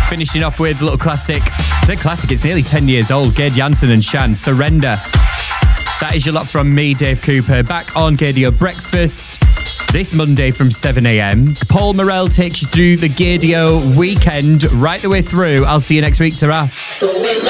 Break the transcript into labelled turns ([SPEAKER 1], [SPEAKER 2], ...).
[SPEAKER 1] Finishing off with a little classic. It's a classic, it's nearly 10 years old. Gerd Janson and Shan, Surrender. That is your lot from me, Dave Cooper, back on Gaydio Breakfast this Monday from 7am. Paul Morell takes you through the Gaydio weekend right the way through. I'll see you next week. Ta-ra.